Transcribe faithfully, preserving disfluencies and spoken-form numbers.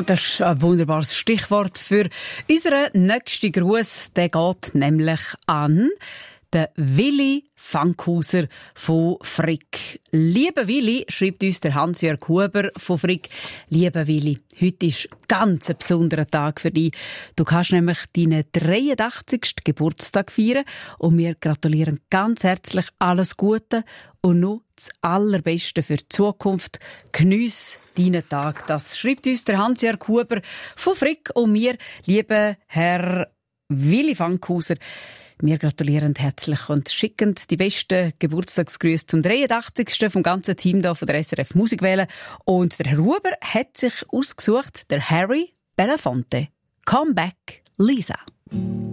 Das ist ein wunderbares Stichwort für unseren nächsten Gruß. Der geht nämlich an den Willi Fankhauser von Frick. Lieber Willi, schreibt uns der Hans-Jörg Huber von Frick. Lieber Willi, heute ist ganz ein besonderer Tag für dich. Du kannst nämlich deinen dreiundachtzigsten Geburtstag feiern und wir gratulieren ganz herzlich alles Gute und nur das Allerbeste für die Zukunft. Geniess deinen Tag. Das schreibt uns der Hans-Jörg Huber von Frick und mir, lieber Herr Willi Fankhauser. Wir gratulieren herzlich und schicken die besten Geburtstagsgrüße zum dreiundachtzigsten vom ganzen Team da von der S R F Musikwelle. Und der Herr Huber hat sich ausgesucht, der Harry Belafonte. Come back, Lisa.